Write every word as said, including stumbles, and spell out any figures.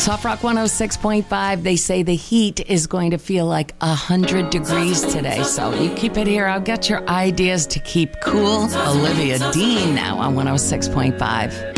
Soft Rock one oh six point five, they say the heat is going to feel like one hundred degrees today. So you keep it here. I'll get your ideas to keep cool. Olivia Dean now on one oh six point five.